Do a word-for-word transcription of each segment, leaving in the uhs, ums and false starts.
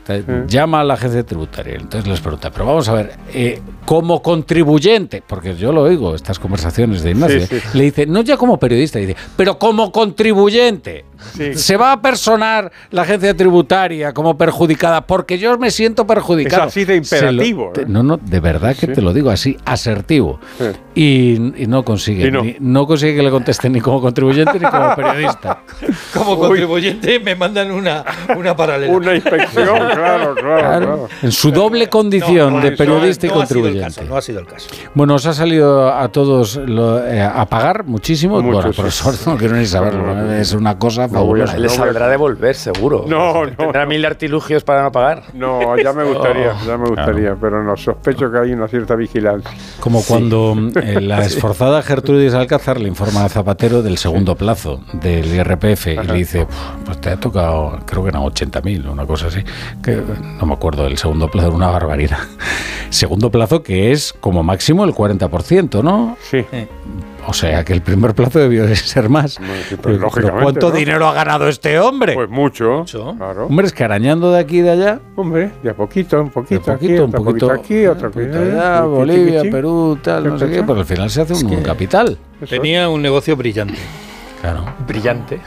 Te, sí. Llama a la agencia tributaria, entonces les pregunta, pero vamos a ver, eh, como contribuyente, porque yo lo oigo, estas conversaciones de Ignacio, sí, sí. Le dice, no ya como periodista, dice, pero como contribuyente, sí. Se va a personar la agencia tributaria como perjudicada, porque yo me siento perjudicado. Es así de imperativo. Lo, te, no, no, de verdad que sí. Te lo digo así, asertivo. Sí. Y, y no consigue, y no. Ni, no consigue que le conteste ni como contribuyente ni como periodista. Como Uy. contribuyente me mandan una, una paralela. Una inspección, claro, claro, claro, claro. En su doble condición no, no, de periodista no, no y contribuyente. Ha caso, no ha sido el caso. Bueno, os ha salido a todos lo, eh, a pagar muchísimo. Mucho, bueno, sí. Profesor, no quiero ni saberlo. No, es una cosa fabulosa. No, le saldrá a devolver, seguro. No, no. Tendrá no. mil artilugios para no pagar. No, ya me gustaría, ya me gustaría, claro. Pero no, sospecho que hay una cierta vigilancia. Como sí. Cuando eh, la esforzada Gertrudis Alcázar le informa a Zapatero del segundo plazo del I R P F. Ajá. Y le dice, pues te ha tocado, creo que eran ochenta mil, una cosa así. Que no me acuerdo del segundo plazo, era una barbaridad. Segundo plazo que es como máximo el cuarenta por ciento, ¿no? Sí. Eh, O sea, que el primer plazo debió de ser más. No, sí, pero lógicamente, ¿cuánto ¿no? dinero ha ganado este hombre? Pues mucho, mucho. Claro. Hombre, es que arañando de aquí y de allá. Hombre, de a poquito, un poquito, de poquito, aquí, un poquito, poquito aquí, otro poquito allá, Bolivia, Perú, tal, no sé qué, pero al final se hace un, un capital. Tenía un negocio brillante. Claro. Brillante.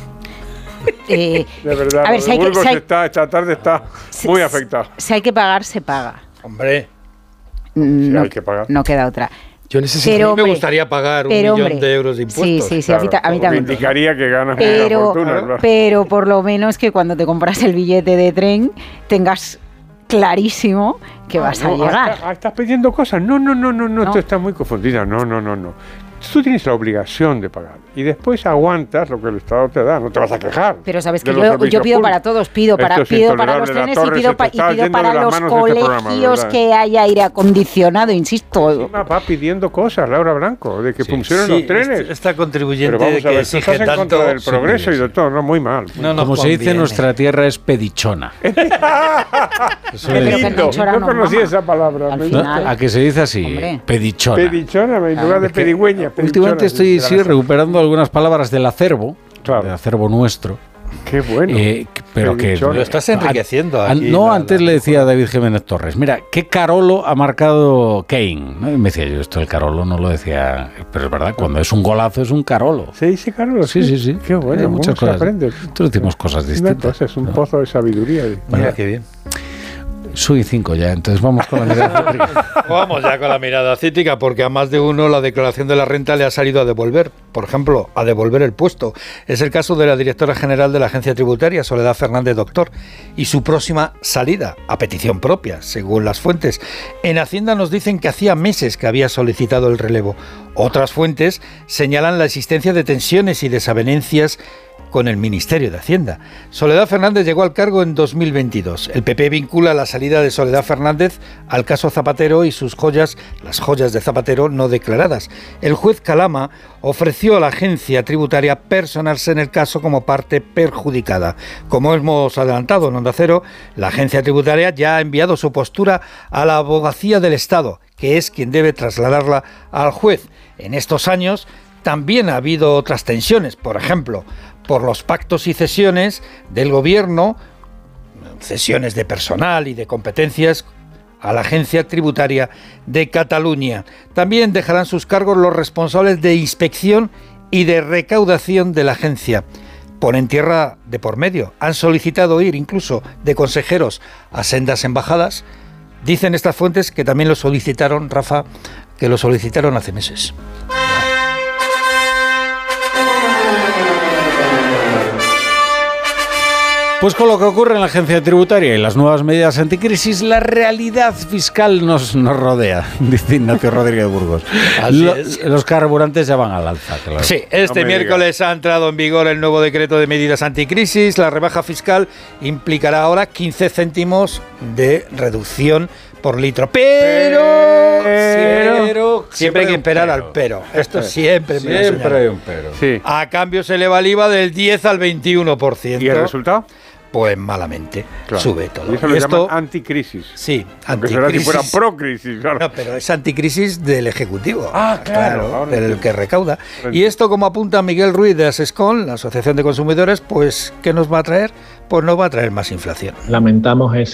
Eh, de verdad, a ver, si hay Burgos que, si está, esta tarde está si, muy afectado. Si hay que pagar, se paga. Hombre. No, si hay que pagar. No queda otra. Yo en ese sentido me gustaría pagar un millón hombre, de euros de impuestos. Sí, sí, sí, claro, a mí, a mí también. Indicaría que ganas pero, una fortuna. Claro. Pero por lo menos que cuando te compras el billete de tren tengas clarísimo que ah, vas no, a llegar. Ah, estás pidiendo cosas. No, no, no, no, no, no. Tú estás muy confundida. No, no, no, no. Tú tienes la obligación de pagar y después aguantas lo que el Estado te da, no te vas a quejar. Pero sabes que yo, yo pido para todos, pido para, pido para los trenes y pido, pa, y pido para los colegios este que haya aire acondicionado, insisto. Va, va pidiendo cosas, Laura Blanco, de que sí, funcionen sí, los trenes. Esta, esta contribuyente Pero vamos a ver, que exige estás en tanto, contra del progreso sí, y de todo, no, muy mal. No, no, como se dice en nuestra tierra es pedichona. Eso es lindo. No conocí esa palabra. A que se dice así, pedichona. Pedichona, en lugar de pedigüeña. Últimamente estoy sí, recuperando algunas palabras del acervo, claro. Del acervo nuestro. Qué bueno. Eh, pero que lo estás enriqueciendo. A, aquí, no, la, antes la, le decía a David Jiménez Torres, mira, ¿qué Carolo ha marcado Kane? ¿No? Y me decía yo, esto el Carolo no lo decía, pero es verdad, cuando es un golazo es un Carolo. ¿Se dice Carolo? Sí, sí, sí. Qué bueno, muchas cosas. Nosotros decimos cosas distintas. Es un ¿no? pozo de sabiduría. Mira, qué bien. Soy cinco ya, entonces vamos con la mirada cítrica. Vamos ya con la mirada cítrica, porque a más de uno la declaración de la renta le ha salido a devolver, por ejemplo, a devolver el puesto. Es el caso de la directora general de la Agencia Tributaria, Soledad Fernández Doctor, y su próxima salida, a petición propia, según las fuentes. En Hacienda nos dicen que hacía meses que había solicitado el relevo. Otras fuentes señalan la existencia de tensiones y desavenencias con el Ministerio de Hacienda. Soledad Fernández llegó al cargo en dos mil veintidós. El P P vincula la salida de Soledad Fernández al caso Zapatero y sus joyas, las joyas de Zapatero no declaradas. El juez Calama ofreció a la agencia tributaria personarse en el caso como parte perjudicada. Como hemos adelantado en Onda Cero, la agencia tributaria ya ha enviado su postura a la Abogacía del Estado, que es quien debe trasladarla al juez. En estos años también ha habido otras tensiones, por ejemplo, por los pactos y cesiones del gobierno, cesiones de personal y de competencias a la Agencia Tributaria de Cataluña. También dejarán sus cargos los responsables de inspección y de recaudación de la agencia. Ponen tierra de por medio. Han solicitado ir incluso de consejeros a sendas embajadas. Dicen estas fuentes que también lo solicitaron, Rafa, que lo solicitaron hace meses. Pues con lo que ocurre en la agencia tributaria y las nuevas medidas anticrisis, la realidad fiscal nos, nos rodea, dice Ignacio Rodríguez Burgos. Lo, los carburantes ya van al alza, claro. Sí, este no miércoles diga. Ha entrado en vigor el nuevo decreto de medidas anticrisis. La rebaja fiscal implicará ahora quince céntimos de reducción por litro. Pero, pero, pero siempre hay que esperar al pero. Esto siempre, siempre hay un pero. Sí. A cambio se eleva el I V A del diez al veintiuno por ciento. ¿Y el resultado? Pues malamente, claro. Sube todo. Y eso lo llaman anticrisis. Sí, aunque será si fuera procrisis. Claro. No, pero es anticrisis del Ejecutivo. Ah, claro. claro del que recauda. Y esto, como apunta Miguel Ruiz de Asescon, la Asociación de Consumidores, pues, ¿qué nos va a traer? Pues nos va a traer más inflación. Lamentamos ese